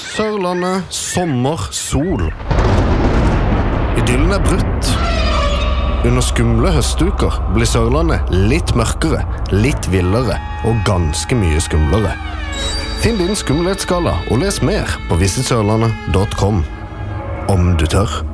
Sørlandet, sommer, sol. Idyllen brutt. Under skumle høstuker blir Sørlandet litt mørkere, litt villere og ganske mye skumlere. Finn din skumlighetsskala og les mer på visitsørlandet.com. Om du tør.